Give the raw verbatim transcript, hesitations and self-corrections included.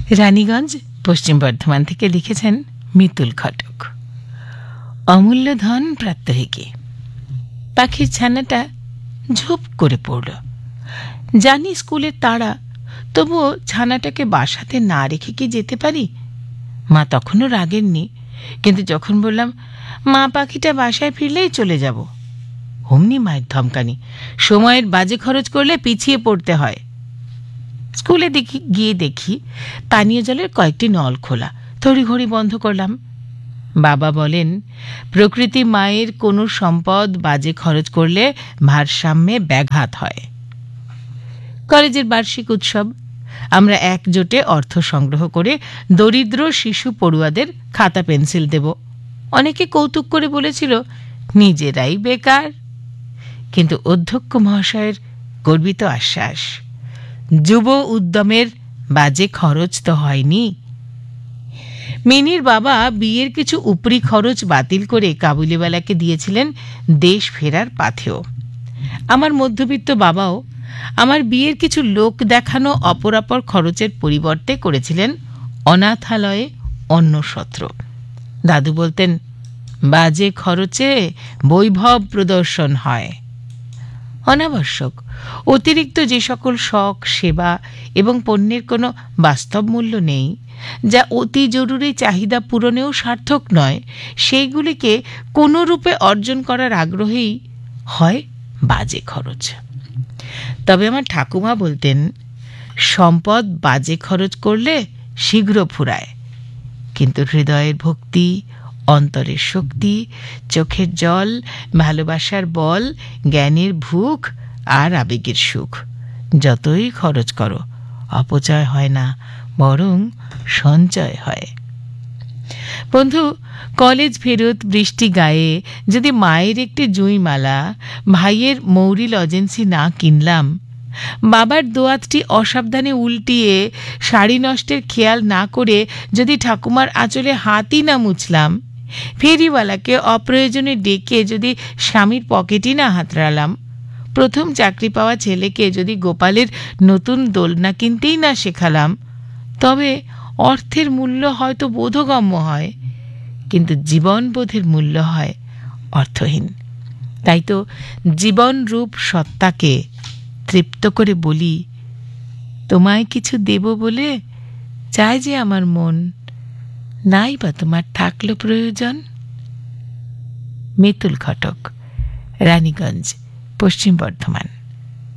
রানীগঞ্জ, পশ্চিম বর্ধমান থেকে লিখেছেন মিতুল ঘটক। অমূল্য ধন প্রাত্যহিকী। পাখির ছানাটা ঝুপ করে পড়ল। জানি স্কুলের তাড়া, তবুও ছানাটাকে বাসাতে না রেখে কি যেতে পারি? মা তখনও রাগেননি, কিন্তু যখন বললাম মা পাখিটা বাসায় ফিরলেই চলে যাব, অমনি মায়ের ধমকানি, সময়ের বাজে খরচ করলে পিছিয়ে পড়তে হয়। স্কুলে দেখি গিয়ে দেখি পানীয় জলের কয়েকটি নল খোলা, তড়িঘড়ি বন্ধ করলাম। বাবা বলেন, প্রকৃতি মায়ের কোনো সম্পদ বাজে খরচ করলে ভারসাম্যে ব্যাঘাত হয়। কলেজের বার্ষিক উৎসব, আমরা একজোটে অর্থ সংগ্রহ করে দরিদ্র শিশু পড়ুয়াদের খাতা পেন্সিল দেব। অনেকে কৌতুক করে বলেছিল নিজেরাই বেকার, কিন্তু অধ্যক্ষ মহাশয়ের গর্বিত আশ্বাস, যুব উদ্যমের বাজে খরচ তো হয়নি। মিনির বাবা বিয়ের কিছু উপরি খরচ বাতিল করে কাবুলিওয়ালাকে দিয়েছিলেন দেশ ফেরার পাথেও। আমার মধ্যবিত্ত বাবাও আমার বিয়ের কিছু লোক দেখানো অপরাপর খরচের পরিবর্তে করেছিলেন অনাথালয়ে অন্নসত্র। দাদু বলতেন, বাজে খরচে বৈভব প্রদর্শন হয়। অনাবশ্যক অতিরিক্ত যে সকল শখ, সেবা এবং পণ্যের কোনো বাস্তব মূল্য নেই, যা অতি জরুরি চাহিদা পূরণেও সার্থক নয়, সেইগুলিকে কোনো রূপে অর্জন করার আগ্রহেই হয় বাজে খরচ। তবে আমার ঠাকুমা বলতেন, সম্পদ বাজে খরচ করলে শীঘ্র ফুরায়, কিন্তু হৃদয়ের ভক্তি, অন্তরের শক্তি, চোখের জল, ভালোবাসার বল, জ্ঞানের ভুখ আর আবেগের সুখ, যতই খরচ করো অপচয় হয় না, বরং সঞ্চয় হয়। বন্ধু, কলেজ ফেরত বৃষ্টি গায়ে যদি মায়ের একটি জুঁইমালা, ভাইয়ের মৌরি লজেন্সি না কিনলাম, বাবার দোয়াতটি অসাবধানে উল্টিয়ে শাড়ি নষ্টের খেয়াল না করে যদি ঠাকুমার আঁচলে হাতই না মুছলাম, ফেরিওয়ালাকে অপ্রয়োজনে ডেকে যদি স্বামীর পকেটই না হাতড়ালাম, প্রথম চাকরি পাওয়া ছেলেকে যদি গোপালের নতুন দোলনা কিনতেই না শেখালাম, তবে অর্থের মূল্য হয়তো বোধগম্য হয়, কিন্তু জীবনবোধের মূল্য হয় অর্থহীন। তাই তো জীবনরূপ সত্তাকে তৃপ্ত করে বলি, তোমায় কিছু দেব বলে চাই যে আমার মন, নাই বা তোমার থাকলো প্রয়োজন। মিতুল ঘটক, রানীগঞ্জ, পশ্চিম বর্ধমান।